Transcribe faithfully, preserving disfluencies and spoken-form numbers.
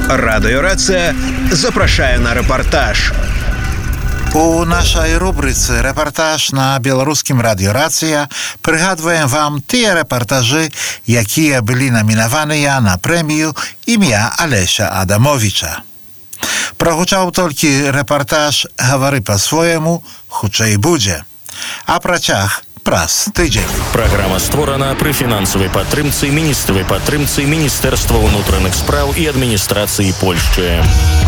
Радыёрацыя запрашае на рэпартаж. У нашай рубрыцы «Рэпартаж» на беларускім радыёрацыя прыгадваем вам тыя рэпартажы, якія былі намінаваныя на прэмію імя Алеся Адамовича. Прагучаў толькі рэпартаж «Гавары па-свойму, хутчэй будзе», а працяг праз тыдзень. Праграма створана пры фінансавай падтрымцы міністравай падтрымцы Міністэрства ўнутраных спраў і адміністрацыі Польшчы.